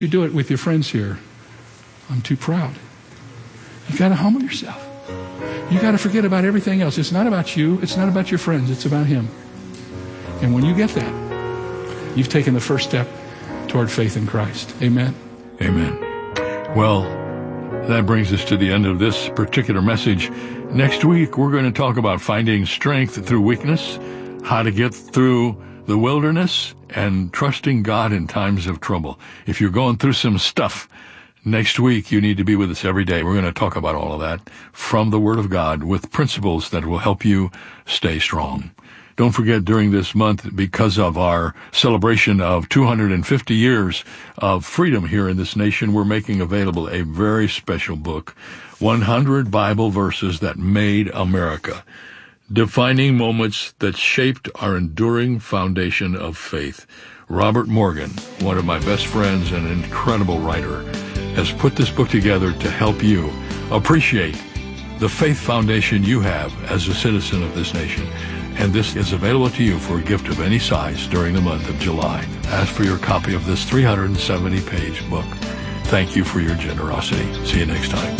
You do it with your friends here. I'm too proud. You got to humble yourself. You got to forget about everything else. It's not about you. It's not about your friends. It's about Him. And when you get that, you've taken the first step toward faith in Christ. Amen. Amen. Well, that brings us to the end of this particular message. Next week, we're going to talk about finding strength through weakness, how to get through the wilderness, and trusting God in times of trouble. If you're going through some stuff, next week you need to be with us every day. We're going to talk about all of that from the Word of God with principles that will help you stay strong. Don't forget, during this month, because of our celebration of 250 years of freedom here in this nation, we're making available a very special book, 100 Bible Verses That Made America, Defining Moments That Shaped Our Enduring Foundation of Faith. Robert Morgan, one of my best friends and an incredible writer, has put this book together to help you appreciate the faith foundation you have as a citizen of this nation. And this is available to you for a gift of any size during the month of July. Ask for your copy of this 370-page book. Thank you for your generosity. See you next time.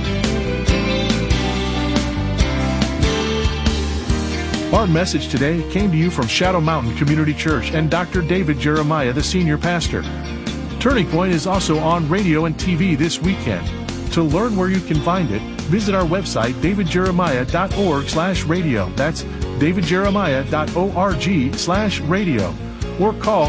Our message today came to you from Shadow Mountain Community Church and Dr. David Jeremiah, the senior pastor. Turning Point is also on radio and TV this weekend. To learn where you can find it, visit our website, davidjeremiah.org/radio. That's davidjeremiah.org/radio. Or call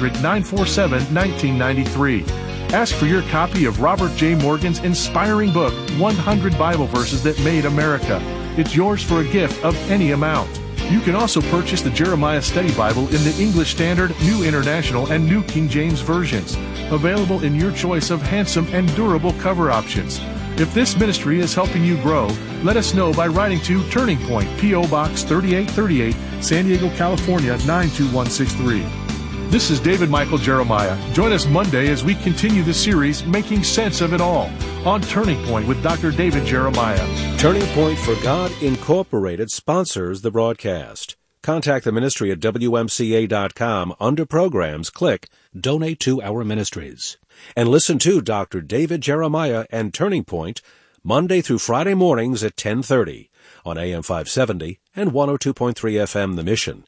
800-947-1993. Ask for your copy of Robert J. Morgan's inspiring book, 100 Bible Verses That Made America. It's yours for a gift of any amount. You can also purchase the Jeremiah Study Bible in the English Standard, New International, and New King James versions, available in your choice of handsome and durable cover options. If this ministry is helping you grow, let us know by writing to Turning Point, P.O. Box 3838, San Diego, California, 92163. This is David Michael Jeremiah. Join us Monday as we continue the series, Making Sense of It All, on Turning Point with Dr. David Jeremiah. Turning Point for God Incorporated sponsors the broadcast. Contact the ministry at WMCA.com. Under Programs, click Donate to Our Ministries. And listen to Dr. David Jeremiah and Turning Point Monday through Friday mornings at 10:30 on AM 570 and 102.3 FM The Mission.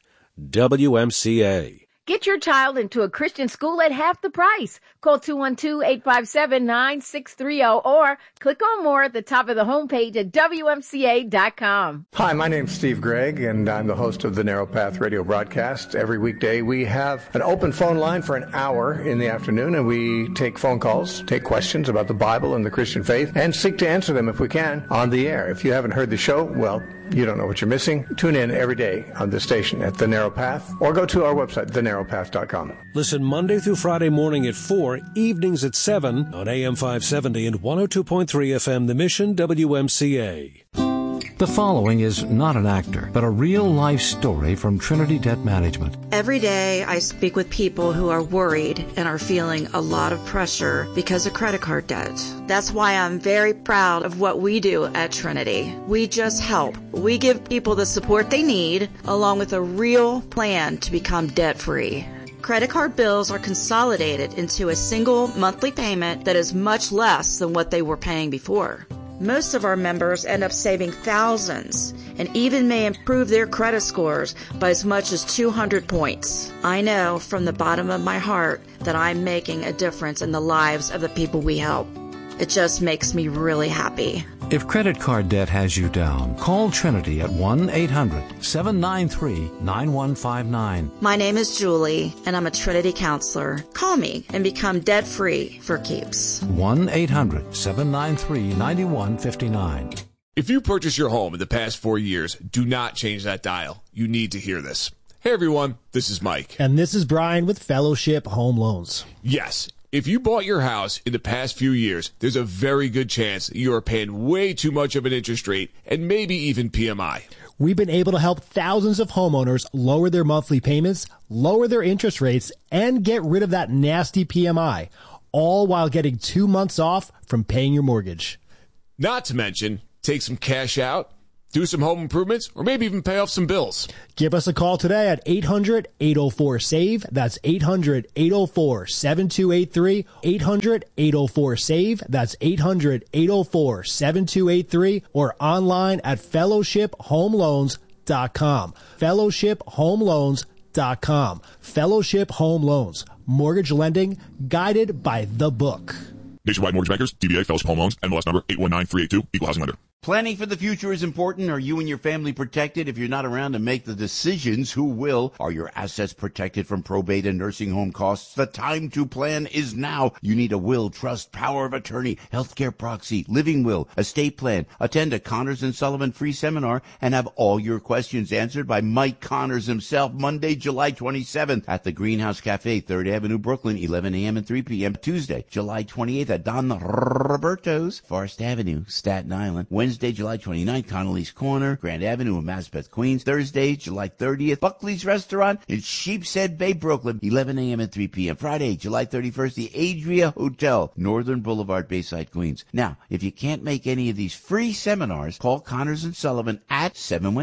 WMCA. Get your child into a Christian school at half the price. Call 212-857-9630 or click on more at the top of the homepage at WMCA.com. Hi, my name's Steve Gregg, and I'm the host of the Narrow Path radio broadcast. Every weekday we have an open phone line for an hour in the afternoon, and we take phone calls, take questions about the Bible and the Christian faith, and seek to answer them if we can on the air. If you haven't heard the show, well, you don't know what you're missing. Tune in every day on this station at The Narrow Path, or go to our website, thenarrowpath.com. Listen Monday through Friday morning at 4, evenings at 7 on AM 570 and 102.3 FM The Mission, WMCA. The following is not an actor, but a real-life story from Trinity Debt Management. Every day I speak with people who are worried and are feeling a lot of pressure because of credit card debt. That's why I'm very proud of what we do at Trinity. We just help. We give people the support they need, along with a real plan to become debt-free. Credit card bills are consolidated into a single monthly payment that is much less than what they were paying before. Most of our members end up saving thousands and even may improve their credit scores by as much as 200 points. I know from the bottom of my heart that I'm making a difference in the lives of the people we help. It just makes me really happy. If credit card debt has you down, call Trinity at 1-800-793-9159. My name is Julie, and I'm a Trinity counselor. Call me and become debt-free for keeps. 1-800-793-9159. If you purchased your home in the past 4 years, do not change that dial. You need to hear this. Hey, everyone, this is Mike. And this is Brian with Fellowship Home Loans. Yes. If you bought your house in the past few years, there's a very good chance that you are paying way too much of an interest rate and maybe even PMI. We've been able to help thousands of homeowners lower their monthly payments, lower their interest rates, and get rid of that nasty PMI, all while getting 2 months off from paying your mortgage. Not to mention, take some cash out, do some home improvements, or maybe even pay off some bills. Give us a call today at 800-804-SAVE. That's 800-804-7283. 800-804-SAVE. That's 800-804-7283. Or online at fellowshiphomeloans.com. fellowshiphomeloans.com. Fellowship Home Loans. Mortgage lending guided by the book. Nationwide Mortgage Bankers, DBA Fellowship Home Loans, NMLS number 819382, Equal Housing Lender. Planning for the future is important. Are you and your family protected? If you're not around to make the decisions, who will? Are your assets protected from probate and nursing home costs? The time to plan is now. You need a will, trust, power of attorney, healthcare proxy, living will, estate plan. Attend a Connors & Sullivan free seminar and have all your questions answered by Mike Connors himself, Monday, July 27th at the Greenhouse Cafe, 3rd Avenue, Brooklyn, 11 a.m. and 3 p.m. Tuesday, July 28th at Don Roberto's, Forest Avenue, Staten Island. Wednesday, July 29th, Connolly's Corner, Grand Avenue in Maspeth, Queens. Thursday, July 30th, Buckley's Restaurant in Sheepshead Bay, Brooklyn, 11 a.m. and 3 p.m. Friday, July 31st, the Adria Hotel, Northern Boulevard, Bayside, Queens. Now, if you can't make any of these free seminars, call Connors & Sullivan at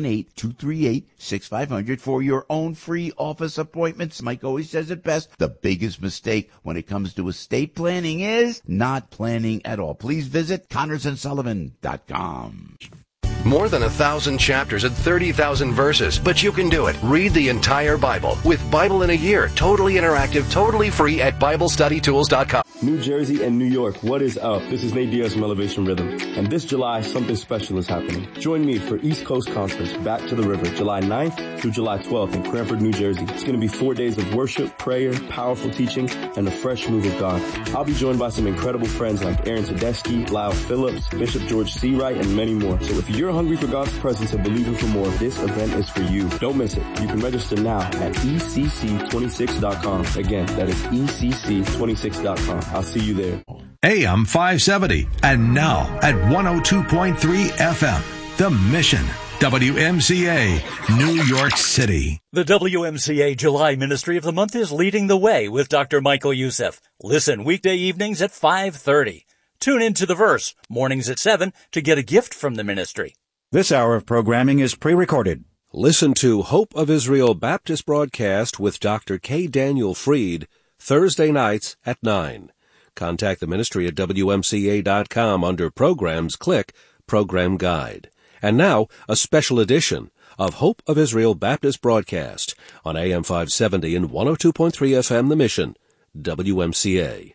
718-238-6500 for your own free office appointments. Mike always says it best. The biggest mistake when it comes to estate planning is not planning at all. Please visit ConnorsandSullivan.com. More than 1,000 chapters and 30,000 verses, but you can do it. Read the entire Bible with Bible in a Year, totally interactive, totally free at BibleStudyTools.com. New Jersey and New York, what is up? This is Nate Diaz from Elevation Rhythm, and this July, something special is happening. Join me for East Coast Conference, Back to the River, July 9th through July 12th in Cranford, New Jersey. It's going to be 4 days of worship, prayer, powerful teaching, and a fresh move of God. I'll be joined by some incredible friends like Aaron Tedeschi, Lyle Phillips, Bishop George C. Wright, and many more. So if you're hungry for God's presence and believing for more, this event is for you. Don't miss it. You can register now at ECC26.com. Again, that is ECC26.com. I'll see you there. AM 570 and now at 102.3 FM. The Mission. WMCA, New York City. The WMCA July Ministry of the Month is Leading the Way with Dr. Michael Youssef. Listen weekday evenings at 5:30. Tune into The Verse, mornings at 7 to get a gift from the ministry. This hour of programming is pre-recorded. Listen to Hope of Israel Baptist broadcast with Dr. K. Daniel Fried, Thursday nights at 9. Contact the ministry at WMCA.com under Programs. Click Program Guide. And now, a special edition of Hope of Israel Baptist broadcast on AM 570 and 102.3 FM The Mission, WMCA.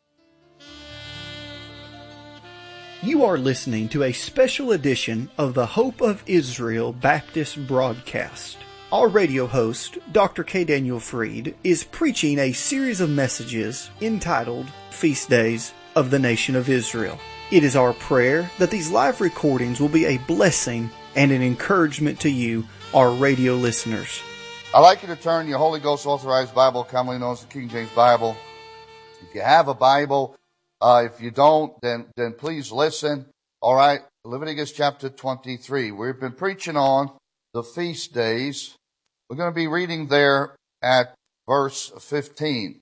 You are listening to a special edition of the Hope of Israel Baptist broadcast. Our radio host, Dr. K. Daniel Fried, is preaching a series of messages entitled Feast Days of the Nation of Israel. It is our prayer that these live recordings will be a blessing and an encouragement to you, our radio listeners. I'd like you to turn your Holy Ghost Authorized Bible, commonly known as the King James Bible. If you have a Bible, if you don't, then please listen. All right, Leviticus chapter 23. We've been preaching on the feast days. We're going to be reading there at verse 15.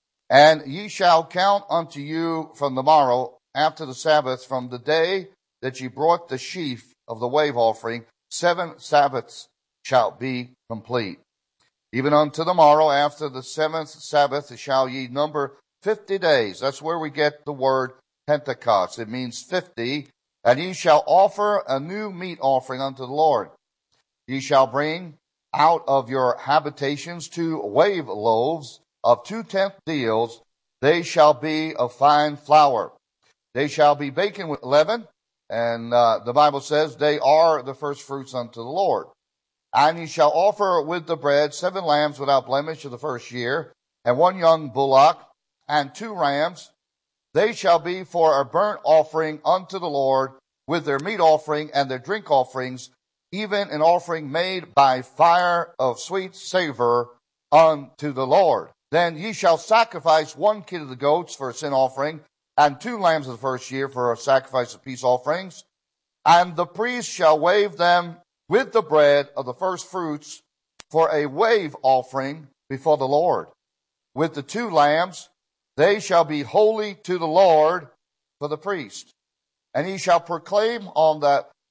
And ye shall count unto you from the morrow after the Sabbath, from the day that ye brought the sheaf of the wave offering, 7 Sabbaths shall be complete. Even unto the morrow after the 7th Sabbath shall ye number 50 days. That's where we get the word Pentecost. It means 50. And ye shall offer a new meat offering unto the Lord. Ye shall bring out of your habitations 2 wave loaves of 2/10 deals. They shall be of fine flour. They shall be baken with leaven. And the Bible says they are the first fruits unto the Lord. And ye shall offer with the bread 7 lambs without blemish of the first year, and 1 young bullock, and 2 rams. They shall be for a burnt offering unto the Lord, with their meat offering and their drink offerings, even an offering made by fire of sweet savor unto the Lord. Then ye shall sacrifice 1 kid of the goats for a sin offering, and 2 lambs of the first year for a sacrifice of peace offerings. And the priest shall wave them with the bread of the first fruits for a wave offering before the Lord. With the 2 lambs, they shall be holy to the Lord for the priest. And he shall proclaim on the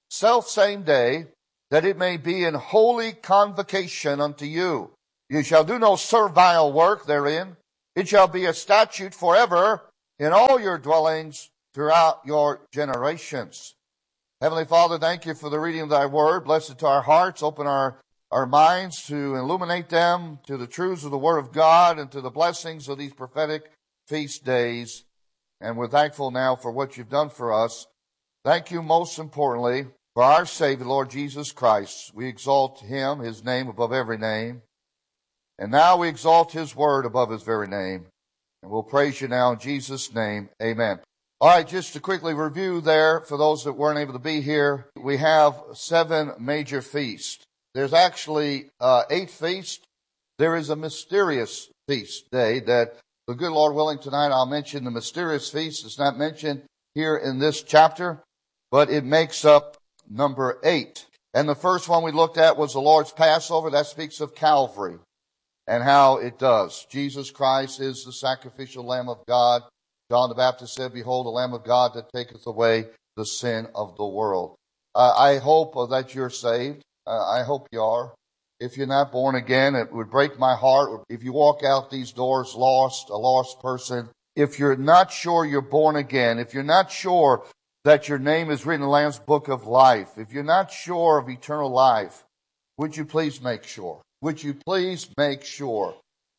selfsame day, that it may be in holy convocation unto you. You shall do no servile work therein. It shall be a statute forever in all your dwellings throughout your generations. Heavenly Father, thank you for the reading of thy word. Bless it to our hearts. Open our minds to illuminate them to the truths of the word of God and to the blessings of these prophetic feast days. And we're thankful now for what you've done for us. Thank you most importantly for our Savior, Lord Jesus Christ. We exalt him, his name above every name. And now we exalt his word above his very name. And we'll praise you now in Jesus' name. Amen. All right, just to quickly review there, for those that weren't able to be here, we have 7 major feasts. There's actually 8 feasts. There is a mysterious feast day that, the good Lord willing, tonight I'll mention the mysterious feast. It's not mentioned here in this chapter, but it makes up number 8. And the first one we looked at was the Lord's Passover. That speaks of Calvary and how it does. Jesus Christ is the sacrificial Lamb of God. John the Baptist said, "Behold, the Lamb of God that taketh away the sin of the world." I hope that you're saved. I hope you are. If you're not born again, it would break my heart if you walk out these doors lost, a lost person. If you're not sure you're born again, if you're not sure that your name is written in the Lamb's Book of Life, if you're not sure of eternal life, would you please make sure? Would you please make sure?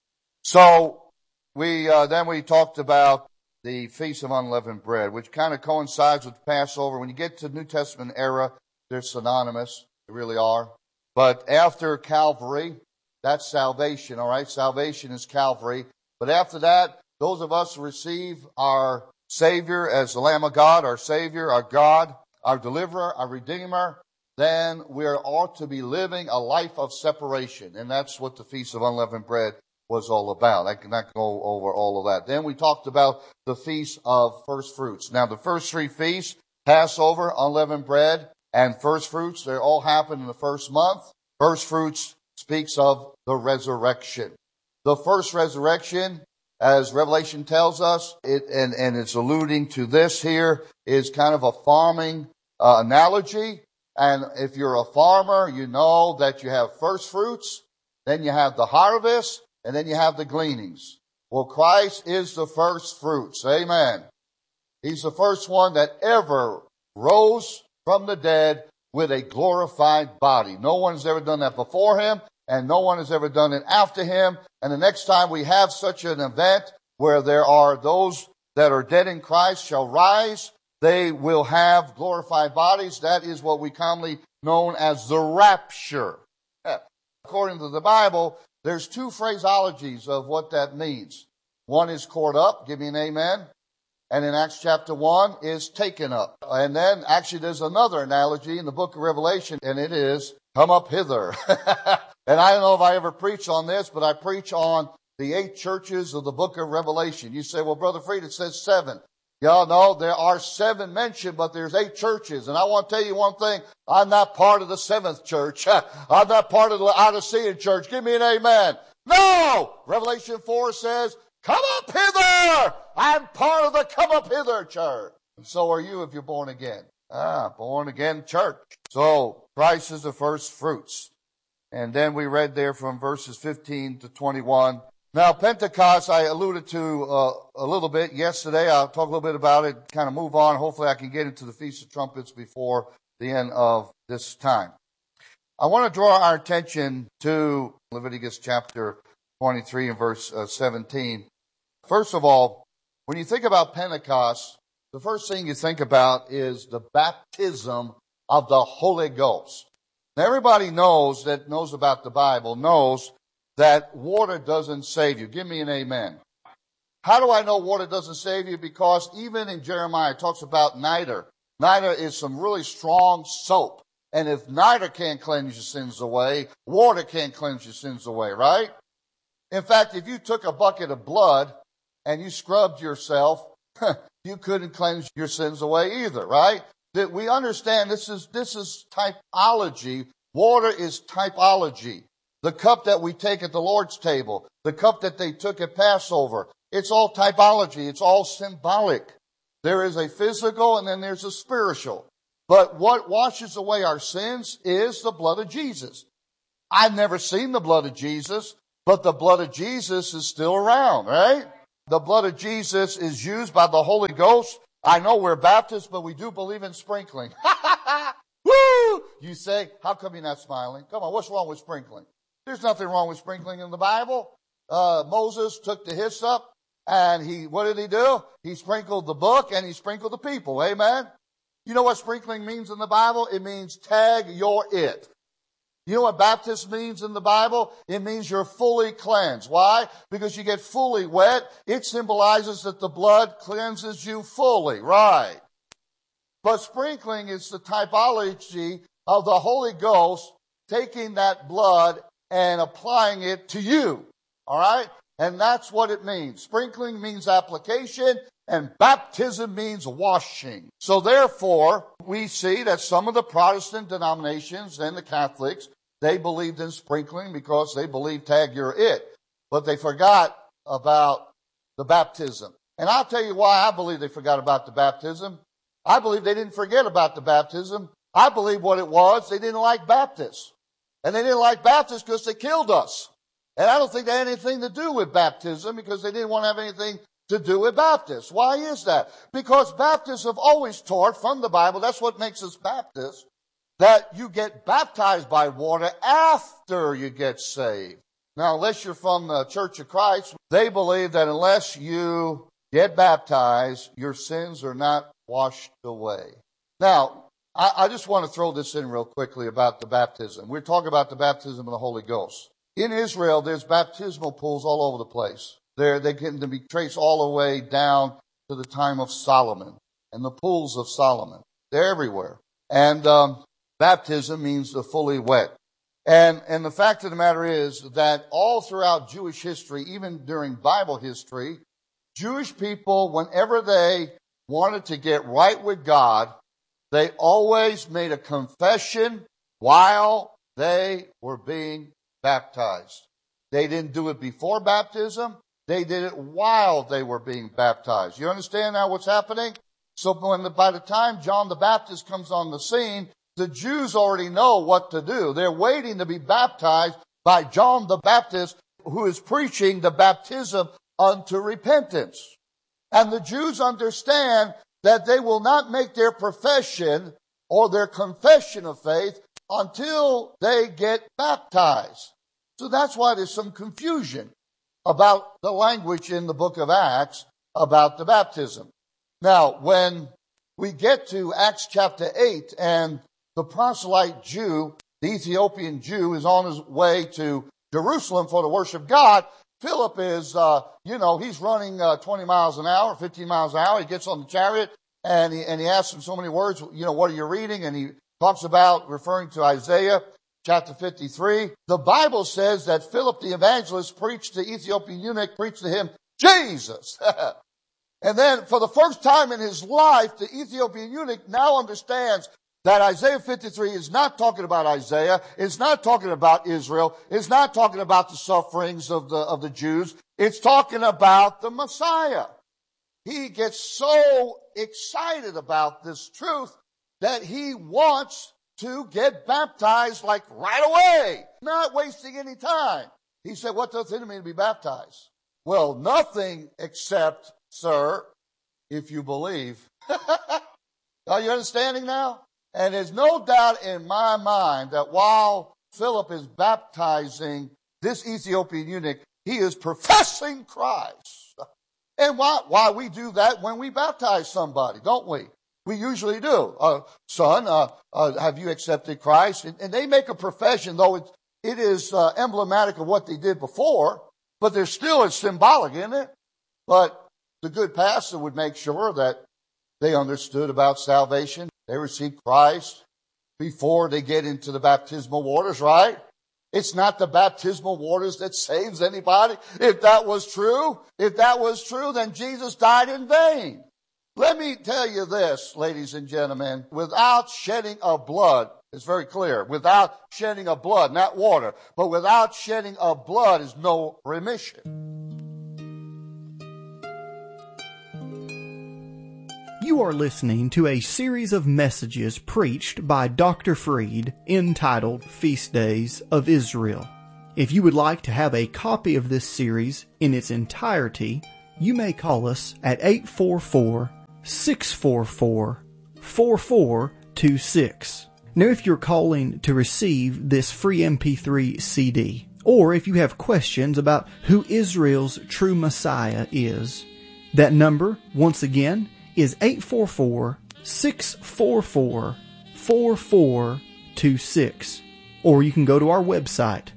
So we talked about the Feast of Unleavened Bread, which kind of coincides with Passover. When you get to the New Testament era, they're synonymous. They really are. But after Calvary, that's salvation, all right? Salvation is Calvary. But after that, those of us who receive our Savior as the Lamb of God, our Savior, our God, our Deliverer, our Redeemer, then we ought to be living a life of separation. And that's what the Feast of Unleavened Bread was all about. I cannot go over all of that. Then we talked about the Feast of First Fruits. Now, the first 3 feasts, Passover, Unleavened Bread, and First Fruits, they all happen in the first month. First Fruits speaks of the resurrection. The first resurrection, as Revelation tells us, and it's alluding to this here, is kind of a farming analogy. And if you're a farmer, you know that you have first fruits, then you have the harvest, and then you have the gleanings. Well, Christ is the first fruits. Amen. He's the first one that ever rose from the dead with a glorified body. No one has ever done that before him, and no one has ever done it after him. And the next time we have such an event where there are those that are dead in Christ shall rise, they will have glorified bodies. That is what we commonly known as the rapture. According to the Bible, there's 2 phraseologies of what that means. One is caught up. Give me an amen. And in Acts chapter 1 is taken up. And then actually there's another analogy in the book of Revelation, and it is come up hither. And I don't know if I ever preach on this, but I preach on the 8 churches of the book of Revelation. You say, well, Brother Freed, it says 7. Y'all know there are 7 mentioned, but there's 8 churches. And I want to tell you one thing. I'm not part of the 7th church. I'm not part of the Laodicean church. Give me an amen. No! Revelation 4 says, come up hither! I'm part of the come up hither church. And so are you if you're born again. Born again church. So Christ is the first fruits. And then we read there from verses 15 to 21. Now, Pentecost, I alluded to a little bit yesterday. I'll talk a little bit about it, kind of move on. Hopefully I can get into the Feast of Trumpets before the end of this time. I want to draw our attention to Leviticus chapter 23 and verse 17. First of all, when you think about Pentecost, the first thing you think about is the baptism of the Holy Ghost. Now, everybody knows about the Bible, knows that water doesn't save you. Give me an amen. How do I know water doesn't save you? Because even in Jeremiah, it talks about niter. Niter is some really strong soap. And if niter can't cleanse your sins away, water can't cleanse your sins away, right? In fact, if you took a bucket of blood and you scrubbed yourself, you couldn't cleanse your sins away either, right? That we understand this is typology. Water is typology. The cup that we take at the Lord's table, the cup that they took at Passover, it's all typology. It's all symbolic. There is a physical and then there's a spiritual. But what washes away our sins is the blood of Jesus. I've never seen the blood of Jesus, but the blood of Jesus is still around, right? The blood of Jesus is used by the Holy Ghost. I know we're Baptists, but we do believe in sprinkling. Woo! You say, how come you're not smiling? Come on, what's wrong with sprinkling? There's nothing wrong with sprinkling in the Bible. Moses took the hyssop, and what did he do? He sprinkled the book, and he sprinkled the people. Amen? You know what sprinkling means in the Bible? It means tag your it. You know what baptism means in the Bible? It means you're fully cleansed. Why? Because you get fully wet. It symbolizes that the blood cleanses you fully. Right. But sprinkling is the typology of the Holy Ghost taking that blood and applying it to you. All right? And that's what it means. Sprinkling means application, and baptism means washing. So therefore, we see that some of the Protestant denominations and the Catholics, they believed in sprinkling because they believed tag your it. But they forgot about the baptism. And I'll tell you why I believe they forgot about the baptism. I believe they didn't forget about the baptism. I believe what it was, they didn't like Baptists. And they didn't like Baptists because they killed us. And I don't think they had anything to do with baptism because they didn't want to have anything to do with Baptists. Why is that? Because Baptists have always taught from the Bible, that's what makes us Baptists, that you get baptized by water after you get saved. Now, unless you're from the Church of Christ, they believe that unless you get baptized, your sins are not washed away. Now, I just want to throw this in real quickly about the baptism. We're talking about the baptism of the Holy Ghost. In Israel, there's baptismal pools all over the place. They can be traced all the way down to the time of Solomon and the pools of Solomon. They're everywhere. And baptism means the fully wet. And the fact of the matter is that all throughout Jewish history, even during Bible history, Jewish people, whenever they wanted to get right with God, they always made a confession while they were being baptized. They didn't do it before baptism. They did it while they were being baptized. You understand now what's happening? So by the time John the Baptist comes on the scene, the Jews already know what to do. They're waiting to be baptized by John the Baptist, who is preaching the baptism unto repentance. And the Jews understand that they will not make their profession or their confession of faith until they get baptized. So that's why there's some confusion about the language in the book of Acts about the baptism. Now, when we get to Acts chapter 8 and the proselyte Jew, the Ethiopian Jew, is on his way to Jerusalem for to worship God, Philip is, he's running 20 miles an hour, 15 miles an hour. He gets on the chariot and he asks him so many words, what are you reading? And he talks about referring to Isaiah chapter 53. The Bible says that Philip the evangelist preached to the Ethiopian eunuch, preached to him Jesus. And then for the first time in his life, the Ethiopian eunuch now understands that Isaiah 53 is not talking about Isaiah. It's not talking about Israel. It's not talking about the sufferings of the Jews. It's talking about the Messiah. He gets so excited about this truth that he wants to get baptized like right away, not wasting any time. He said, what doth it mean to be baptized? Well, nothing except, sir, if you believe. Are you understanding now? And there's no doubt in my mind that while Philip is baptizing this Ethiopian eunuch, he is professing Christ. And why we do that when we baptize somebody, don't we? We usually do. Son, have you accepted Christ? And they make a profession, though it is emblematic of what they did before, but there's still a symbolic in it. But the good pastor would make sure that they understood about salvation. They received Christ before they get into the baptismal waters, right? It's not the baptismal waters that saves anybody. If that was true, then Jesus died in vain. Let me tell you this, ladies and gentlemen, without shedding of blood, it's very clear, without shedding of blood, not water, but without shedding of blood is no remission. You are listening to a series of messages preached by Dr. Freed entitled Feast Days of Israel. If you would like to have a copy of this series in its entirety, you may call us at 844-644-4426. Now, if you're calling to receive this free MP3 CD, or if you have questions about who Israel's true Messiah is, that number, once again, is 844-644-4426. Or you can go to our website,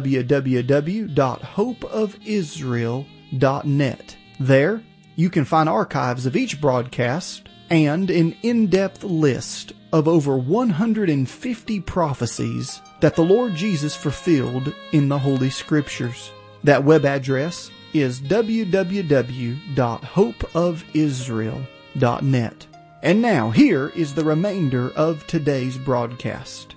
www.hopeofisrael.net. There, you can find archives of each broadcast and an in-depth list of over 150 prophecies that the Lord Jesus fulfilled in the Holy Scriptures. That web address is www.hopeofisrael.net. And now, here is the remainder of today's broadcast.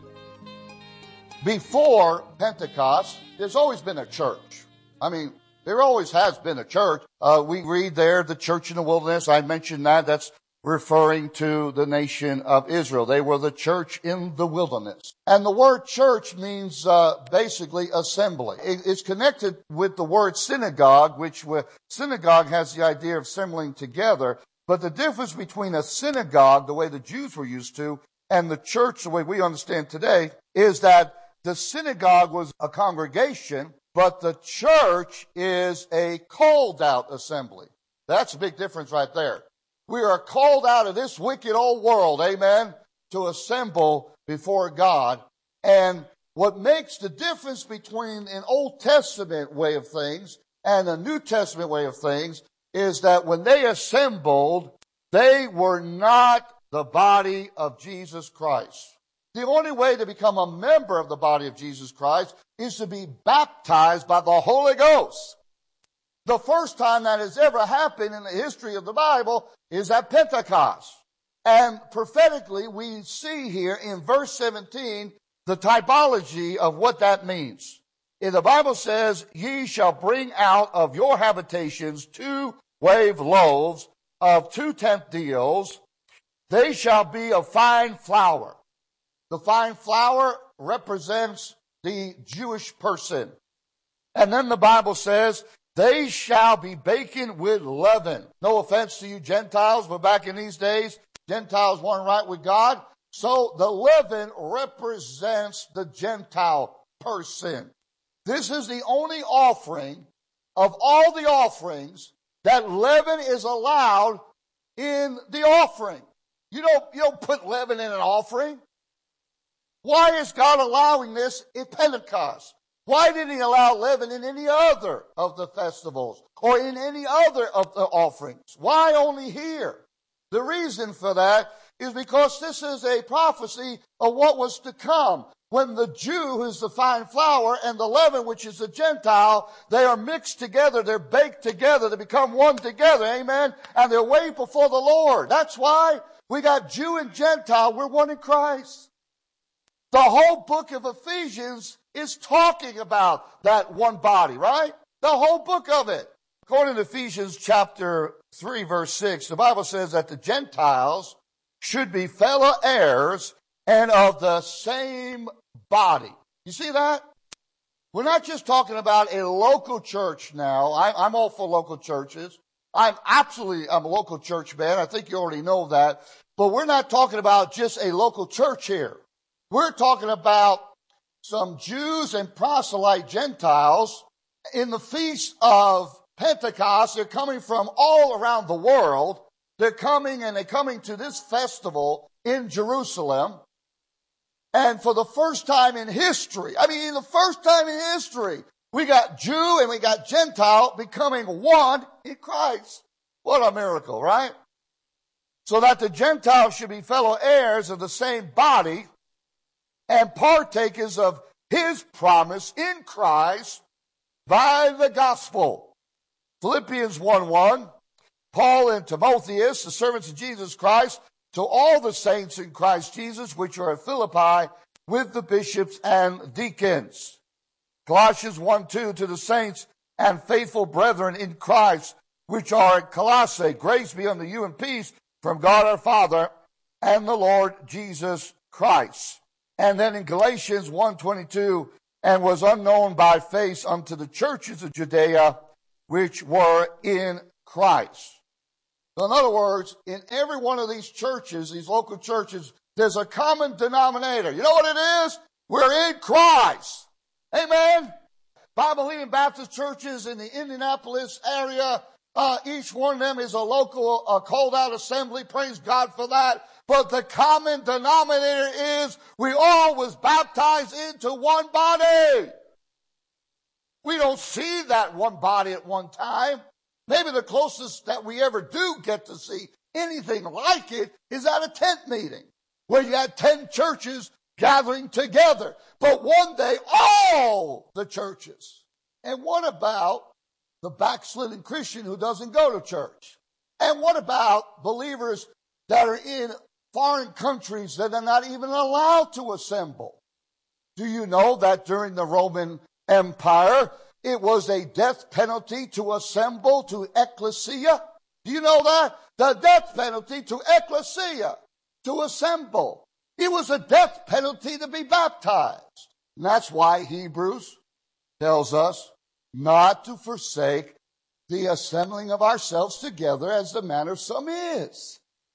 Before Pentecost, there's always been a church. There always has been a church. We read there, the church in the wilderness. I mentioned that. That's referring to the nation of Israel. They were the church in the wilderness. And the word church means basically assembly. It's connected with the word synagogue, which synagogue has the idea of assembling together. But the difference between a synagogue, the way the Jews were used to, and the church, the way we understand today, is that the synagogue was a congregation, but the church is a called out assembly. That's a big difference right there. We are called out of this wicked old world, amen, to assemble before God. And what makes the difference between an Old Testament way of things and a New Testament way of things is that when they assembled, they were not the body of Jesus Christ. The only way to become a member of the body of Jesus Christ is to be baptized by the Holy Ghost. The first time that has ever happened in the history of the Bible is at Pentecost. And prophetically, we see here in verse 17 the typology of what that means. In the Bible says, ye shall bring out of your habitations 2 wave loaves of 2/10 deals. They shall be of fine flour. The fine flour represents the Jewish person. And then the Bible says, they shall be baking with leaven. No offense to you Gentiles, but back in these days, Gentiles weren't right with God. So the leaven represents the Gentile person. This is the only offering of all the offerings that leaven is allowed in the offering. You don't put leaven in an offering. Why is God allowing this at Pentecost? Why didn't he allow leaven in any other of the festivals or in any other of the offerings? Why only here? The reason for that is because this is a prophecy of what was to come. When the Jew, who is the fine flour, and the leaven, which is the Gentile, they are mixed together, they're baked together, they become one together, amen? And they're way before the Lord. That's why we got Jew and Gentile, we're one in Christ. The whole book of Ephesians is talking about that one body, right? The whole book of it. According to Ephesians chapter 3, verse 6, the Bible says that the Gentiles should be fellow heirs and of the same body. You see that? We're not just talking about a local church now. I'm all for local churches. I'm a local church man. I think you already know that. But we're not talking about just a local church here. We're talking about some Jews and proselyte Gentiles in the feast of Pentecost. They're coming from all around the world. They're coming to this festival in Jerusalem. And for the first time in history, we got Jew and we got Gentile becoming one in Christ. What a miracle, right? So that the Gentiles should be fellow heirs of the same body and partakers of his promise in Christ by the gospel. Philippians 1:1, Paul and Timotheus, the servants of Jesus Christ, to all the saints in Christ Jesus, which are at Philippi, with the bishops and deacons. Colossians 1:2, to the saints and faithful brethren in Christ, which are at Colossae, grace be unto you and peace from God our Father and the Lord Jesus Christ. And then in Galatians 1:22, and was unknown by face unto the churches of Judea, which were in Christ. So in other words, in every one of these churches, these local churches, there's a common denominator. You know what it is? We're in Christ. Amen? Bible-believing Baptist churches in the Indianapolis area, each one of them is a local called-out assembly. Praise God for that. But the common denominator is we all was baptized into one body. We don't see that one body at one time. Maybe the closest that we ever do get to see anything like it is at a tent meeting where you had 10 churches gathering together. But one day, all the churches. And what about the backslidden Christian who doesn't go to church? And what about believers that are in foreign countries that are not even allowed to assemble? Do you know that during the Roman Empire, it was a death penalty to assemble to ecclesia? Do you know that? The death penalty to ecclesia, to assemble. It was a death penalty to be baptized. And that's why Hebrews tells us not to forsake the assembling of ourselves together as the manner of some is.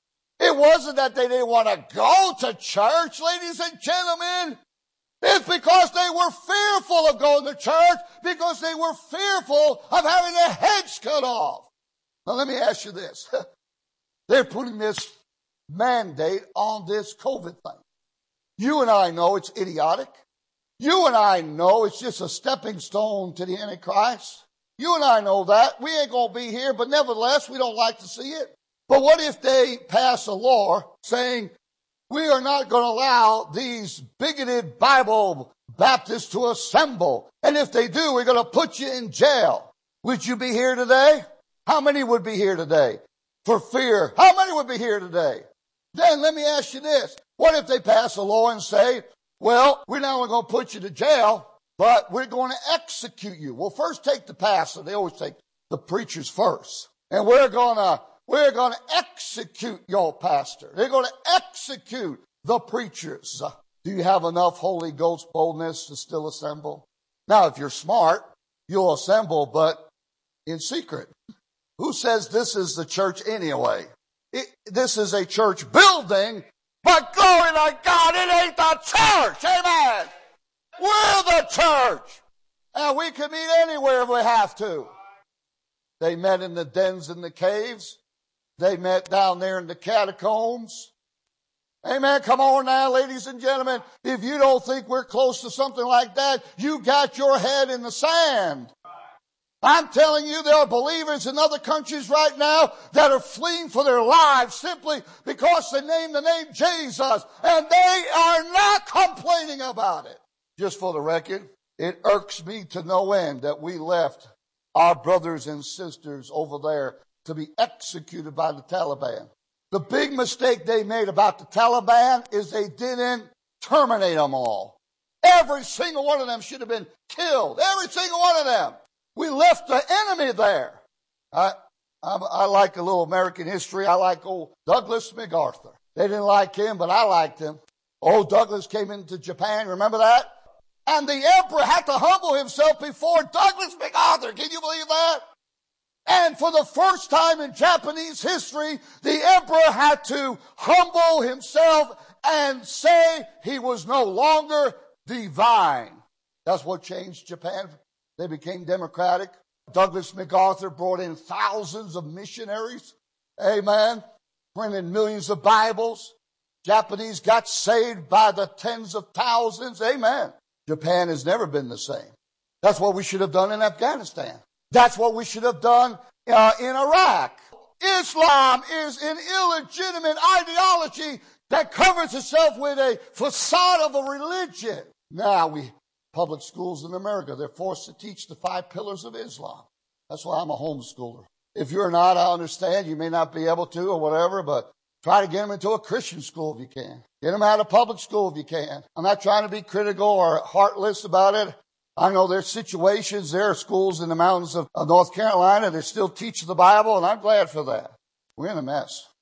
It wasn't that they didn't want to go to church, ladies and gentlemen. It's because they were fearful of going to church, because they were fearful of having their heads cut off. Now let me ask you this. They're putting this mandate on this COVID thing. You and I know it's idiotic. You and I know it's just a stepping stone to the Antichrist. You and I know that. We ain't going to be here, but nevertheless, we don't like to see it. But what if they pass a law saying, we are not going to allow these bigoted Bible Baptists to assemble. And if they do, we're going to put you in jail. Would you be here today? How many would be here today? For fear. How many would be here today? Then let me ask you this. What if they pass a law and say, well, we're not only going to put you to jail, but we're going to execute you. Well, first take the pastor. They always take the preachers first. And we're going to execute your pastor. They're going to execute the preachers. Do you have enough Holy Ghost boldness to still assemble? Now, if you're smart, you'll assemble, but in secret. Who says this is the church anyway? This is a church building, but glory to God, it ain't the church. Amen. We're the church. And we can meet anywhere if we have to. They met in the dens and the caves. They met down there in the catacombs. Amen. Come on now, ladies and gentlemen. If you don't think we're close to something like that, you got your head in the sand. I'm telling you, there are believers in other countries right now that are fleeing for their lives simply because they name the name Jesus, and they are not complaining about it. Just for the record, it irks me to no end that we left our brothers and sisters over there to be executed by the Taliban. The big mistake they made about the Taliban is they didn't terminate them all. Every single one of them should have been killed. Every single one of them. We left the enemy there. I like a little American history. I like old Douglas MacArthur. They didn't like him, but I liked him. Old Douglas came into Japan. Remember that? And the emperor had to humble himself before Douglas MacArthur. Can you believe that? And for the first time in Japanese history, the emperor had to humble himself and say he was no longer divine. That's what changed Japan. They became democratic. Douglas MacArthur brought in thousands of missionaries. Amen. Printed millions of Bibles. Japanese got saved by the tens of thousands. Amen. Japan has never been the same. That's what we should have done in Afghanistan. That's what we should have done in Iraq. Islam is an illegitimate ideology that covers itself with a facade of a religion. Now public schools in America, they're forced to teach the 5 pillars of Islam. That's why I'm a homeschooler. If you're not, I understand. You may not be able to or whatever, but try to get them into a Christian school if you can. Get them out of public school if you can. I'm not trying to be critical or heartless about it. I know there's situations, there are schools in the mountains of North Carolina that still teach the Bible, and I'm glad for that. We're in a mess.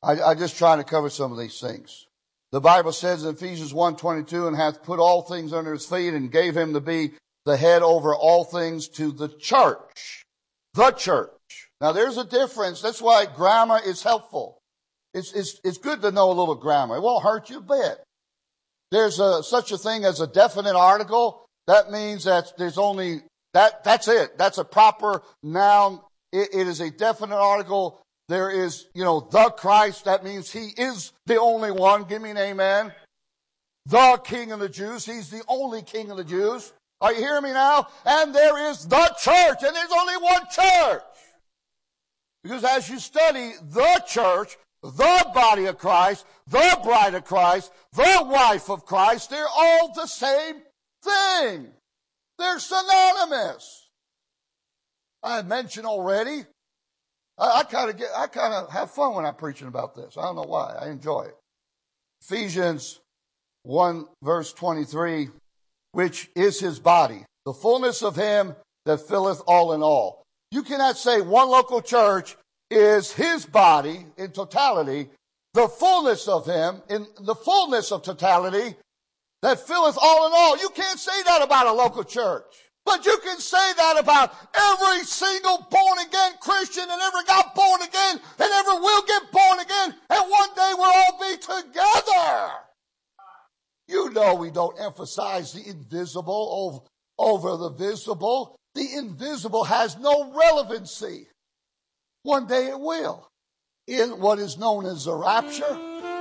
I just try to cover some of these things. The Bible says in Ephesians 1:22, and hath put all things under his feet and gave him to be the head over all things to the church. The church. Now there's a difference. That's why grammar is helpful. It's good to know a little grammar. It won't hurt you a bit. There's such a thing as a definite article. That means that there's only, that's it. That's a proper noun. It is a definite article. There is, the Christ. That means he is the only one. Give me an amen. The King of the Jews. He's the only King of the Jews. Are you hearing me now? And there is the church. And there's only one church. Because as you study the church, the body of Christ, the bride of Christ, the wife of Christ, they're all the same thing. They're synonymous. I mentioned already, I kind of have fun when I'm preaching about this. I don't know why. I enjoy it. Ephesians 1 verse 23, which is his body, the fullness of him that filleth all in all. You cannot say one local church is his body in totality, the fullness of him in the fullness of totality that filleth all in all. You can't say that about a local church. But you can say that about every single born-again Christian that ever got born again and ever will get born again, and one day we'll all be together. You know we don't emphasize the invisible over the visible. The invisible has no relevancy. One day it will. In what is known as the rapture.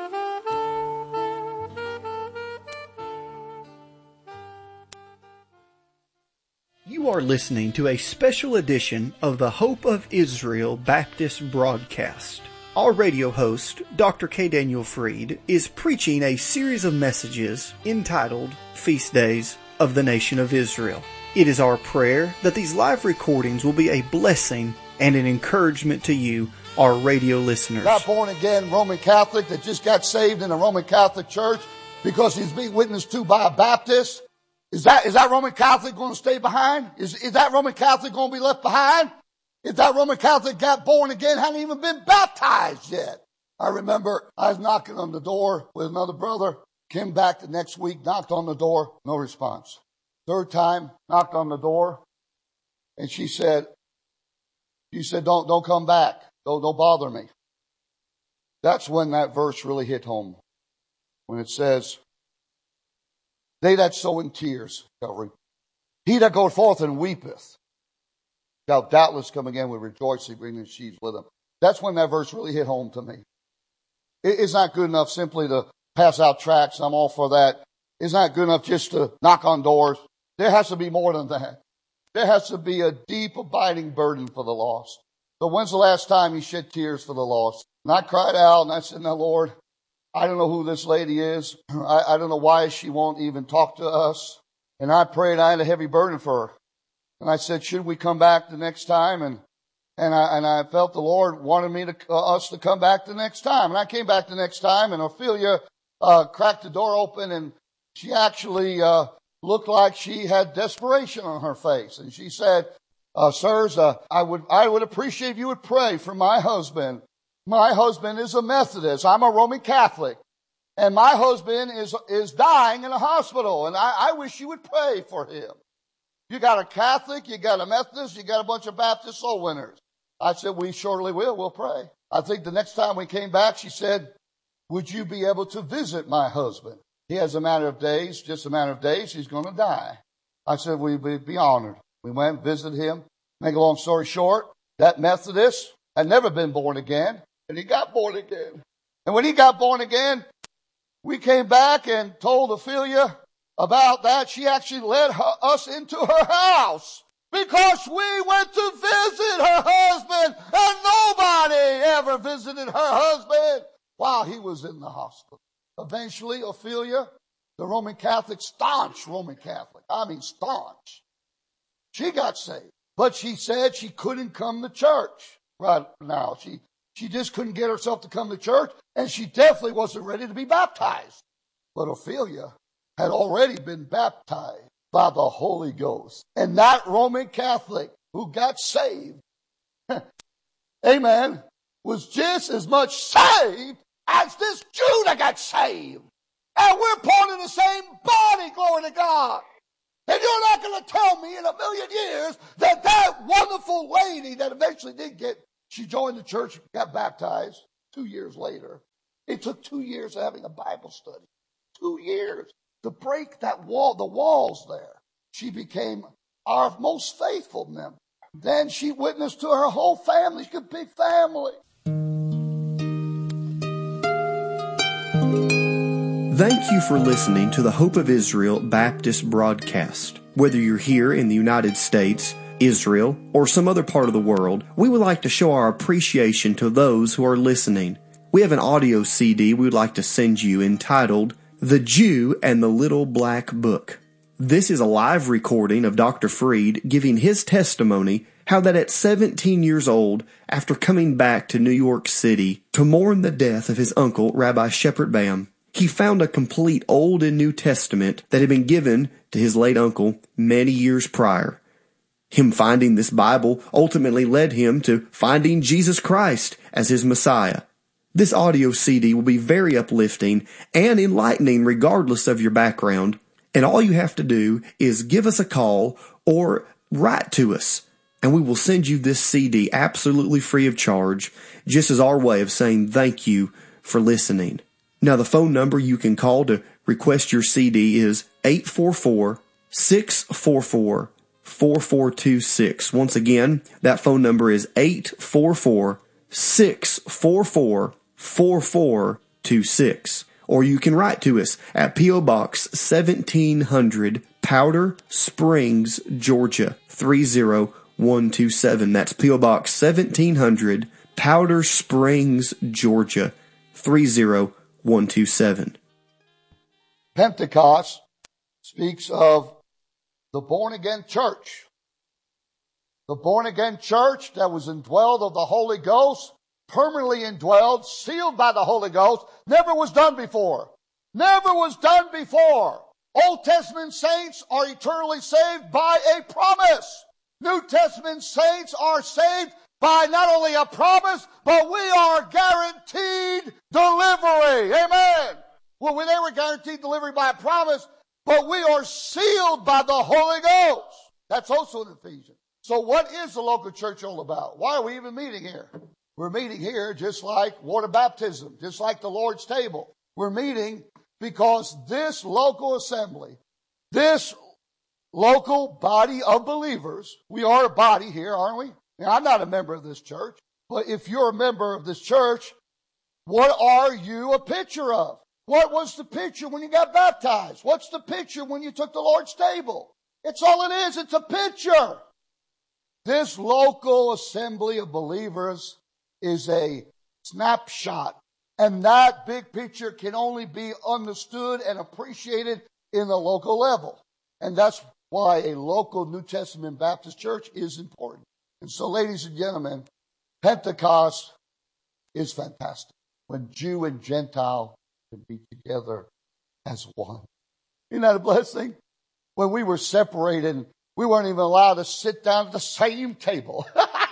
You are listening to a special edition of the Hope of Israel Baptist broadcast. Our radio host, Dr. K. Daniel Fried, is preaching a series of messages entitled Feast Days of the Nation of Israel. It is our prayer that these live recordings will be a blessing and an encouragement to you, our radio listeners. Got born again Roman Catholic that just got saved in a Roman Catholic church because he's being witnessed to by a Baptist. Is that Roman Catholic going to stay behind? Is that Roman Catholic going to be left behind? If that Roman Catholic got born again, hadn't even been baptized yet. I remember I was knocking on the door with another brother. Came back the next week, knocked on the door, no response. Third time, knocked on the door, and she said, don't come back. Don't bother me. That's when that verse really hit home. When it says, they that sow in tears shall reap. He that goeth forth and weepeth shall doubtless come again with rejoicing, bringing sheaves with him. That's when that verse really hit home to me. It's not good enough simply to pass out tracts. I'm all for that. It's not good enough just to knock on doors. There has to be more than that. There has to be a deep, abiding burden for the lost. So when's the last time you shed tears for the lost? And I cried out and I said, now Lord, I don't know who this lady is. I don't know why she won't even talk to us. And I prayed. I had a heavy burden for her. And I said, should we come back the next time? And I felt the Lord wanted us to come back the next time. And I came back the next time, and Ophelia cracked the door open, and she actually looked like she had desperation on her face. And she said, sirs, I would appreciate if you would pray for my husband. My husband is a Methodist. I'm a Roman Catholic. And my husband is dying in a hospital. And I wish you would pray for him. You got a Catholic, you got a Methodist, you got a bunch of Baptist soul winners. I said, we surely will. We'll pray. I think the next time we came back, she said, would you be able to visit my husband? He has just a matter of days, he's going to die. I said, we'd be honored. We went and visited him. Make a long story short, that Methodist had never been born again, and he got born again. And when he got born again, we came back and told Ophelia about that. She actually led us into her house because we went to visit her husband, and nobody ever visited her husband while he was in the hospital. Eventually, Ophelia, the Roman Catholic, staunch Roman Catholic, staunch, she got saved. But she said she couldn't come to church right now. She just couldn't get herself to come to church, and she definitely wasn't ready to be baptized. But Ophelia had already been baptized by the Holy Ghost. And that Roman Catholic who got saved, amen, was just as much saved as this Jew that got saved. And we're part of the same body, glory to God. And you're not going to tell me in a million years that that wonderful lady that eventually she joined the church, got baptized 2 years later. It took 2 years of having a Bible study. 2 years to break that wall, the walls there. She became our most faithful member. Then she witnessed to her whole family. She had a big family. Thank you for listening to the Hope of Israel Baptist broadcast. Whether you're here in the United States, Israel, or some other part of the world, we would like to show our appreciation to those who are listening. We have an audio CD we would like to send you entitled The Jew and the Little Black Book. This is a live recording of Dr. Freed giving his testimony how that at 17 years old, after coming back to New York City to mourn the death of his uncle, Rabbi Shepard Bam, he found a complete Old and New Testament that had been given to his late uncle many years prior. Him finding this Bible ultimately led him to finding Jesus Christ as his Messiah. This audio CD will be very uplifting and enlightening regardless of your background, and all you have to do is give us a call or write to us, and we will send you this CD absolutely free of charge, just as our way of saying thank you for listening. Now, the phone number you can call to request your CD is 844-644-4426. Once again, that phone number is 844-644-4426. Or you can write to us at P.O. Box 1700, Powder Springs, Georgia, 30127. That's P.O. Box 1700, Powder Springs, Georgia, 30127. Pentecost speaks of the born-again church. The born-again church that was indwelled of the Holy Ghost, permanently indwelled, sealed by the Holy Ghost, never was done before. Never was done before. Old Testament saints are eternally saved by a promise. New Testament saints are saved by not only a promise, but we are guaranteed delivery. Amen. Well, they were guaranteed delivery by a promise, but we are sealed by the Holy Ghost. That's also in Ephesians. So what is the local church all about? Why are we even meeting here? We're meeting here just like water baptism, just like the Lord's table. We're meeting because this local assembly, this local body of believers, we are a body here, aren't we? Now, I'm not a member of this church, but if you're a member of this church, what are you a picture of? What was the picture when you got baptized? What's the picture when you took the Lord's table? It's all it is. It's a picture. This local assembly of believers is a snapshot, and that big picture can only be understood and appreciated in the local level. And that's why a local New Testament Baptist church is important. And so, ladies and gentlemen, Pentecost is fantastic. When Jew and Gentile can be together as one. Isn't that a blessing? When we were separated, we weren't even allowed to sit down at the same table.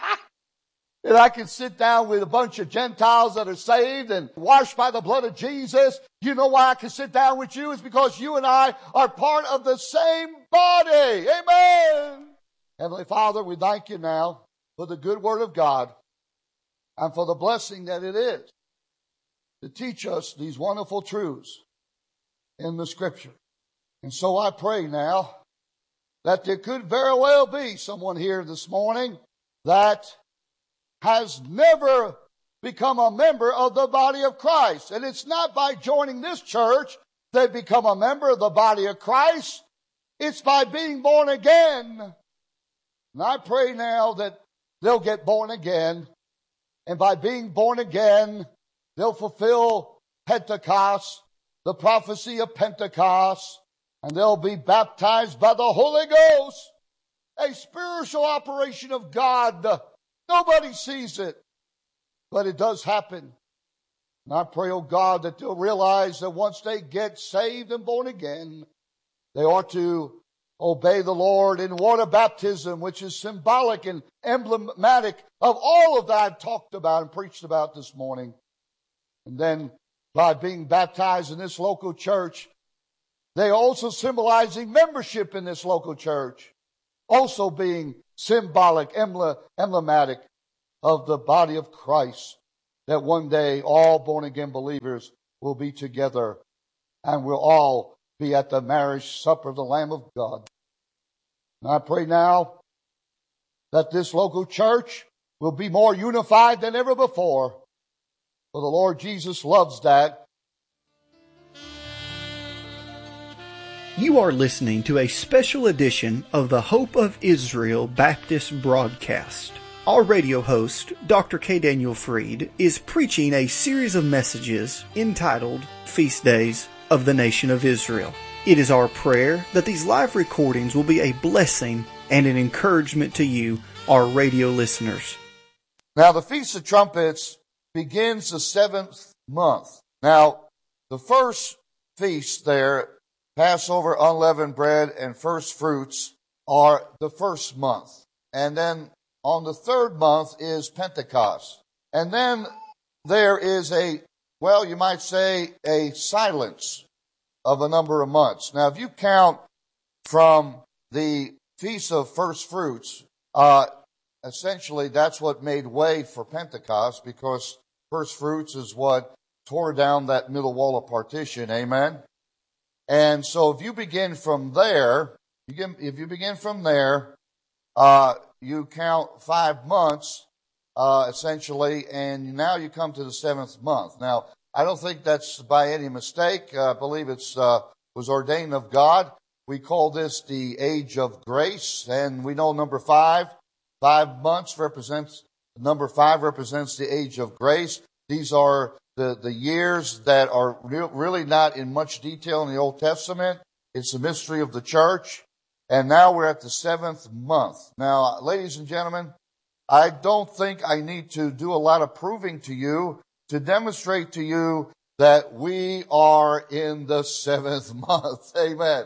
And I can sit down with a bunch of Gentiles that are saved and washed by the blood of Jesus. You know why I can sit down with you? It's because you and I are part of the same body. Amen. Heavenly Father, we thank you now for the good word of God and for the blessing that it is to teach us these wonderful truths in the Scripture. And so I pray now that there could very well be someone here this morning that has never become a member of the body of Christ. And it's not by joining this church they become a member of the body of Christ. It's by being born again. And I pray now that they'll get born again. And by being born again, they'll fulfill Pentecost, the prophecy of Pentecost, and they'll be baptized by the Holy Ghost, a spiritual operation of God. Nobody sees it, but it does happen. And I pray, oh God, that they'll realize that once they get saved and born again, they ought to obey the Lord in water baptism, which is symbolic and emblematic of all of that I've talked about and preached about this morning. And then by being baptized in this local church, they also symbolizing membership in this local church, also being symbolic, emblematic of the body of Christ, that one day all born-again believers will be together and we'll all be at the marriage supper of the Lamb of God. And I pray now that this local church will be more unified than ever before, for the Lord Jesus loves that. You are listening to a special edition of the Hope of Israel Baptist broadcast. Our radio host, Dr. K. Daniel Fried, is preaching a series of messages entitled Feast Days of the Nation of Israel. It is our prayer that these live recordings will be a blessing and an encouragement to you, our radio listeners. Now, the Feast of Trumpets begins the 7th month. Now, the first feast there, Passover, unleavened bread, and first fruits, are the first month. And then on the third month is Pentecost. And then there is you might say, a silence of a number of months. Now, if you count from the Feast of First Fruits, essentially that's what made way for Pentecost, because first fruits is what tore down that middle wall of partition. Amen? And so if you begin from there, you count 5 months, essentially, and now you come to the 7th month. Now, I don't think that's by any mistake. I believe it's was ordained of God. We call this the age of grace, and we know number 5 months represents the age of grace. These are the years that are really not in much detail in the Old Testament. It's the mystery of the church. And now we're at the 7th month. Now, ladies and gentlemen, I don't think I need to do a lot of proving to you to demonstrate to you that we are in the 7th month. Amen.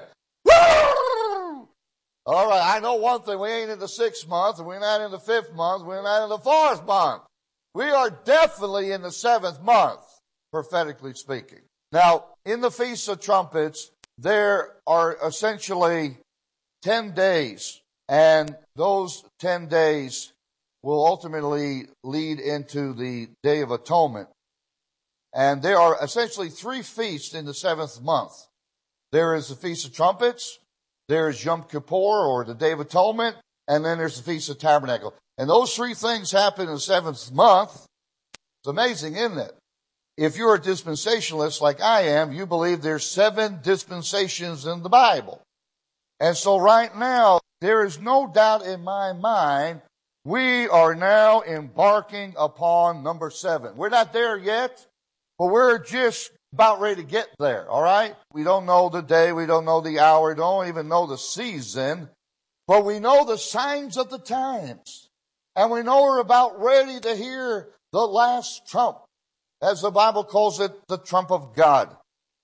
Woo! All right, I know one thing. We ain't in the 6th month, and we're not in the 5th month, we're not in the 4th month. We are definitely in the 7th month, prophetically speaking. Now, in the Feast of Trumpets, there are essentially 10 days, and those 10 days will ultimately lead into the Day of Atonement. And there are essentially 3 feasts in the 7th month. There is the Feast of Trumpets, there is Yom Kippur, or the Day of Atonement, and then there's the Feast of Tabernacle. And those 3 things happen in the 7th month. It's amazing, isn't it? If you're a dispensationalist like I am, you believe there's 7 dispensations in the Bible. And so right now, there is no doubt in my mind, we are now embarking upon number 7. We're not there yet, but we're just about ready to get there, all right? We don't know the day, we don't know the hour, we don't even know the season, but we know the signs of the times. And we know we're about ready to hear the last trump, as the Bible calls it, the trump of God.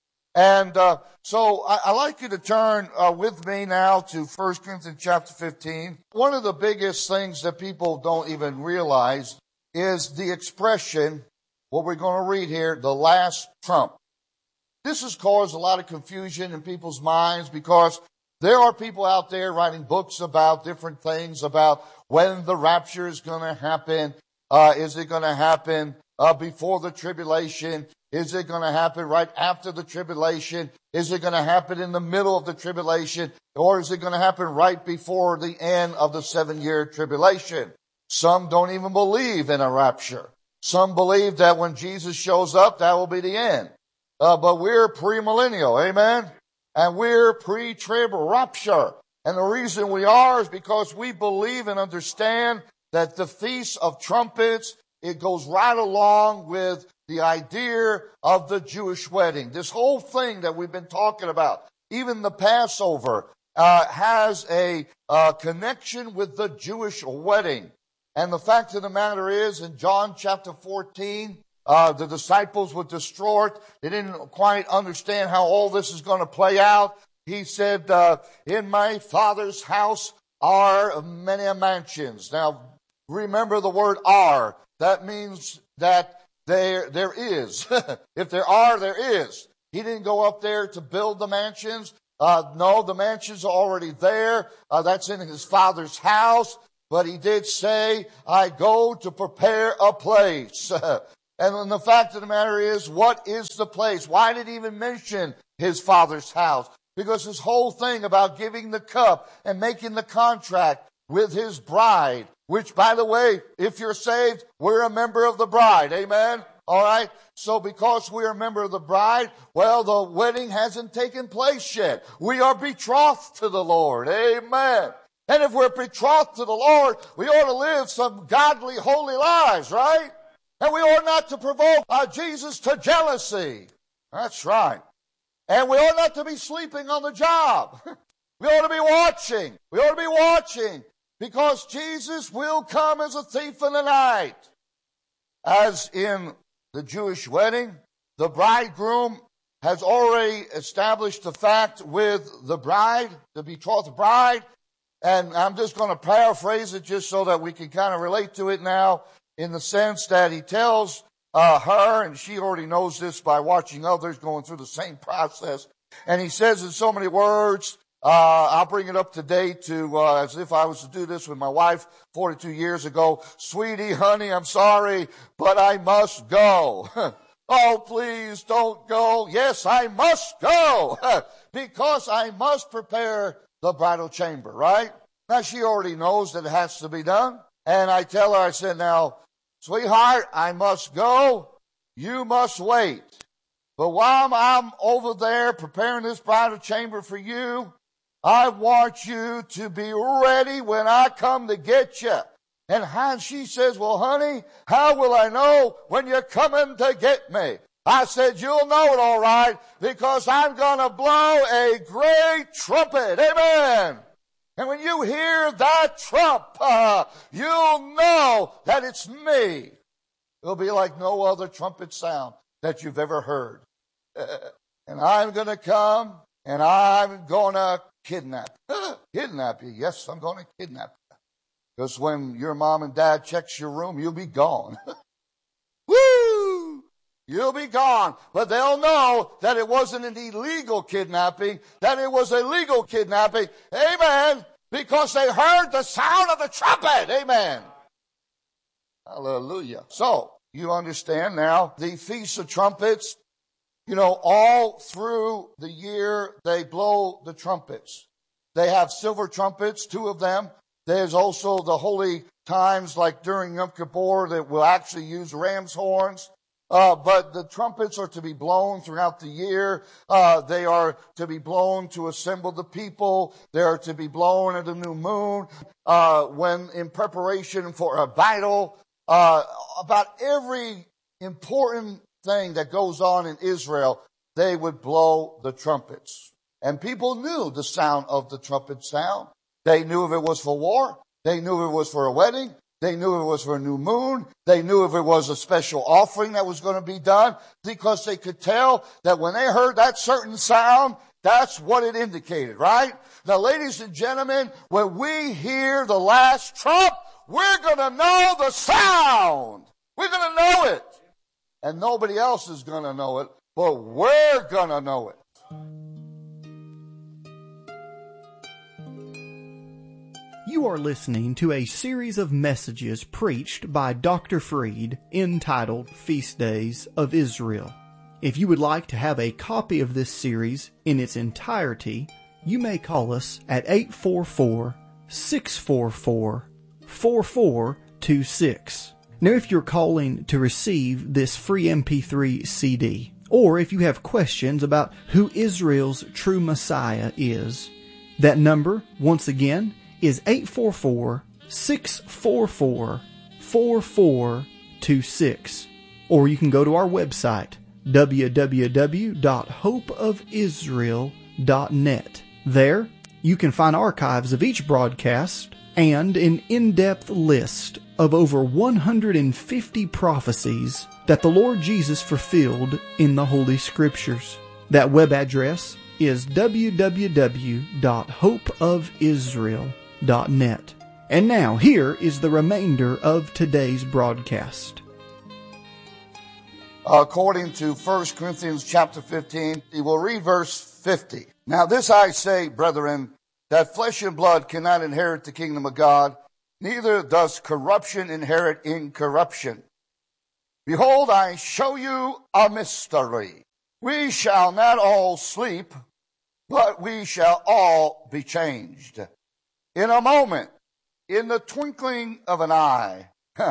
And so I'd like you to turn with me now to 1 Corinthians chapter 15. One of the biggest things that people don't even realize is the expression, what we're going to read here, the last trump. This has caused a lot of confusion in people's minds, because there are people out there writing books about different things, about when the rapture is going to happen. Is it going to happen before the tribulation? Is it going to happen right after the tribulation? Is it going to happen in the middle of the tribulation? Or is it going to happen right before the end of the 7-year tribulation? Some don't even believe in a rapture. Some believe that when Jesus shows up, that will be the end. But we're premillennial, amen? And we're pre-trib rapture. And the reason we are is because we believe and understand that the Feast of Trumpets, it goes right along with the idea of the Jewish wedding. This whole thing that we've been talking about, even the Passover, has a connection with the Jewish wedding. And the fact of the matter is, in John chapter 14, the disciples were distraught. They didn't quite understand how all this is going to play out. he said, in my Father's house are many mansions. Now, remember the word are. That means that there is. If there are, there is. He didn't go up there to build the mansions. No, the mansions are already there. That's in his Father's house. But he did say, I go to prepare a place. And the fact of the matter is, what is the place? Why did he even mention his Father's house? Because his whole thing about giving the cup and making the contract with his bride, which, by the way, if you're saved, we're a member of the bride. Amen? All right? So because we're a member of the bride, well, the wedding hasn't taken place yet. We are betrothed to the Lord. Amen. And if we're betrothed to the Lord, we ought to live some godly, holy lives, right? And we ought not to provoke Jesus to jealousy. That's right. And we ought not to be sleeping on the job. We ought to be watching. We ought to be watching. Because Jesus will come as a thief in the night. As in the Jewish wedding, the bridegroom has already established the fact with the bride, the betrothed bride. And I'm just going to paraphrase it just so that we can kind of relate to it now, in the sense that he tells her, and she already knows this by watching others going through the same process. And he says in so many words, I'll bring it up to date to as if I was to do this with my wife 42 years ago. Sweetie, honey, I'm sorry, but I must go. Oh, please don't go. Yes, I must go because I must prepare the bridal chamber, right? Now, she already knows that it has to be done. And I tell her, I said, now, sweetheart, I must go. You must wait. But while I'm over there preparing this bridal chamber for you, I want you to be ready when I come to get you. And she says, well, honey, how will I know when you're coming to get me? I said, you'll know it all right, because I'm going to blow a great trumpet. Amen. And when you hear that trump, you'll know that it's me. It'll be like no other trumpet sound that you've ever heard. And I'm going to come, and I'm going to kidnap you. Yes, I'm going to kidnap you. Because when your mom and dad checks your room, you'll be gone. Woo! You'll be gone. But they'll know that it wasn't an illegal kidnapping, that it was a legal kidnapping. Amen. Because they heard the sound of the trumpet. Amen. Hallelujah. So, you understand now, the Feast of Trumpets, all through the year, they blow the trumpets. They have silver trumpets, 2 of them. There's also the holy times, like during Yom Kippur, that will actually use ram's horns. But the trumpets are to be blown throughout the year. They are to be blown to assemble the people. They are to be blown at the new moon, when in preparation for a battle. About every important thing that goes on in Israel, they would blow the trumpets. And people knew the sound of the trumpet sound. They knew if it was for war. They knew if it was for a wedding. They knew if it was for a new moon. They knew if it was a special offering that was going to be done, because they could tell that when they heard that certain sound, that's what it indicated, right? Now, ladies and gentlemen, when we hear the last trump, we're going to know the sound. We're going to know it. And nobody else is going to know it, but we're going to know it. You are listening to a series of messages preached by Dr. Freed entitled Feast Days of Israel. If you would like to have a copy of this series in its entirety, you may call us at 844-644-4426. Now, if you're calling to receive this free MP3 CD, or if you have questions about who Israel's true Messiah is, that number, once again, is 844-644-4426. Or you can go to our website, www.hopeofisrael.net. There, you can find archives of each broadcast and an in-depth list of over 150 prophecies that the Lord Jesus fulfilled in the Holy Scriptures. That web address is www.hopeofisrael.net. And now, here is the remainder of today's broadcast. According to 1 Corinthians chapter 15, we will read verse 50. Now this I say, brethren, that flesh and blood cannot inherit the kingdom of God, neither does corruption inherit incorruption. Behold, I show you a mystery. We shall not all sleep, but we shall all be changed. In a moment, in the twinkling of an eye.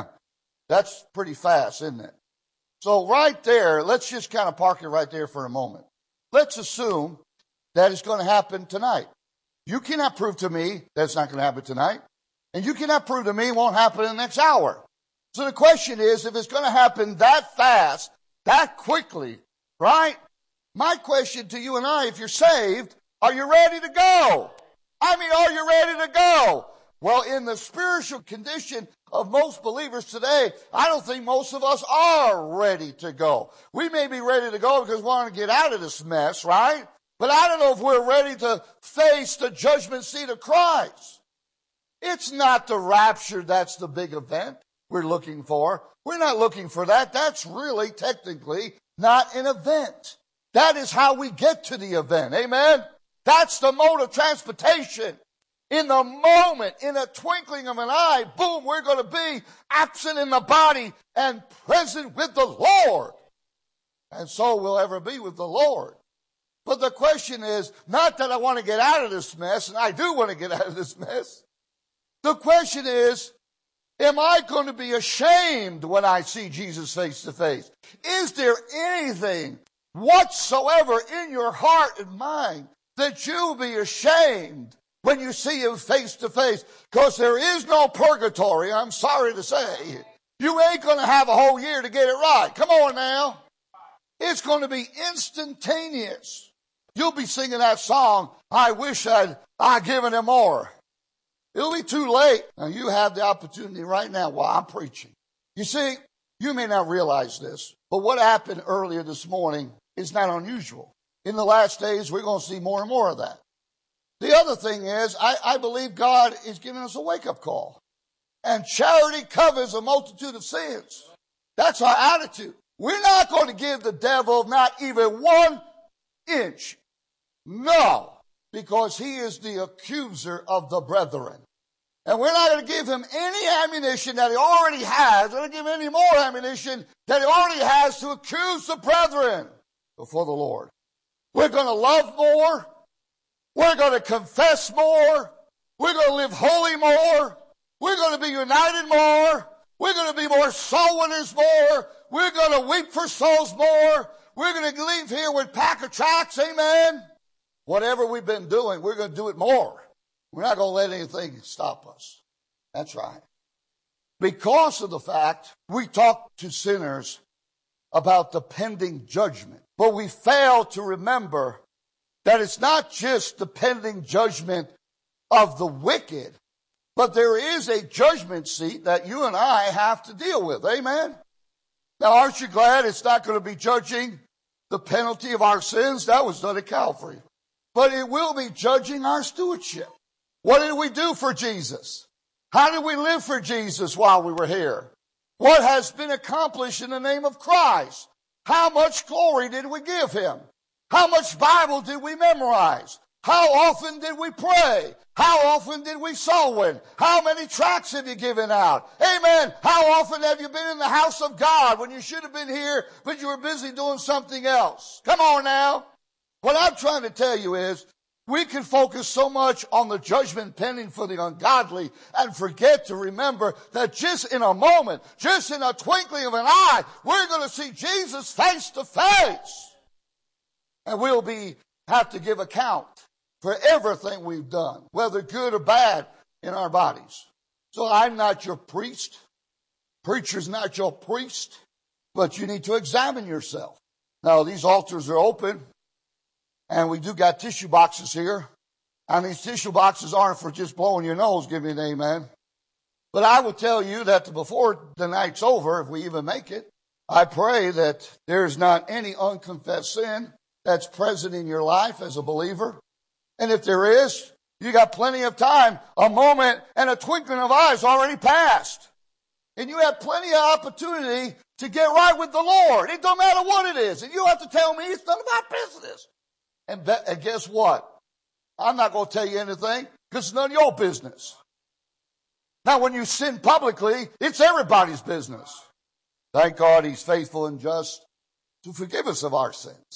That's pretty fast, isn't it? So right there, let's just kind of park it right there for a moment. Let's assume that it's going to happen tonight. You cannot prove to me that it's not going to happen tonight. And you cannot prove to me it won't happen in the next hour. So the question is, if it's going to happen that fast, that quickly, right? My question to you and I, if you're saved, are you ready to go? I mean, are you ready to go? Well, in the spiritual condition of most believers today, I don't think most of us are ready to go. We may be ready to go because we want to get out of this mess, right? But I don't know if we're ready to face the judgment seat of Christ. It's not the rapture that's the big event we're looking for. We're not looking for that. That's really technically not an event. That is how we get to the event. Amen? That's the mode of transportation. In the moment, in a twinkling of an eye, boom, we're going to be absent in the body and present with the Lord. And so we'll ever be with the Lord. But the question is, not that I want to get out of this mess, and I do want to get out of this mess. The question is, am I going to be ashamed when I see Jesus face to face? Is there anything whatsoever in your heart and mind that you'll be ashamed when you see him face to face? Because there is no purgatory, I'm sorry to say. You ain't going to have a whole year to get it right. Come on now. It's going to be instantaneous. You'll be singing that song, I wish I'd given him more. It'll be too late. Now you have the opportunity right now while I'm preaching. You see, you may not realize this, but what happened earlier this morning is not unusual. In the last days, we're going to see more and more of that. The other thing is, I believe God is giving us a wake-up call. And charity covers a multitude of sins. That's our attitude. We're not going to give the devil not even 1 inch. No, because he is the accuser of the brethren. And we're not going to give him any ammunition that he already has. We're going to give him any more ammunition that he already has to accuse the brethren before the Lord. We're going to love more. We're going to confess more. We're going to live holy more. We're going to be united more. We're going to be more soul winners more. We're going to weep for souls more. We're going to leave here with pack of tracts. Amen. Whatever we've been doing, we're going to do it more. We're not going to let anything stop us. That's right. Because of the fact we talk to sinners about the pending judgment, but we fail to remember that it's not just the pending judgment of the wicked, but there is a judgment seat that you and I have to deal with. Amen? Now, aren't you glad it's not going to be judging the penalty of our sins? That was done at Calvary. But it will be judging our stewardship. What did we do for Jesus? How did we live for Jesus while we were here? What has been accomplished in the name of Christ? How much glory did we give him? How much Bible did we memorize? How often did we pray? How often did we soul win? How many tracts have you given out? Amen. How often have you been in the house of God when you should have been here, but you were busy doing something else? Come on now. What I'm trying to tell you is, we can focus so much on the judgment pending for the ungodly and forget to remember that just in a moment, just in a twinkling of an eye, we're going to see Jesus face to face. And we'll have to give account for everything we've done, whether good or bad, in our bodies. So I'm not your priest. Preacher's not your priest. But you need to examine yourself. Now, these altars are open. And we do got tissue boxes here. And these tissue boxes aren't for just blowing your nose, give me an amen. But I will tell you that before the night's over, if we even make it, I pray that there's not any unconfessed sin that's present in your life as a believer? And if there is, you got plenty of time. A moment and a twinkling of eyes already passed. And you have plenty of opportunity to get right with the Lord. It don't matter what it is. And you have to tell me it's none of my business. And guess what? I'm not going to tell you anything because it's none of your business. Now, when you sin publicly, it's everybody's business. Thank God He's faithful and just to forgive us of our sins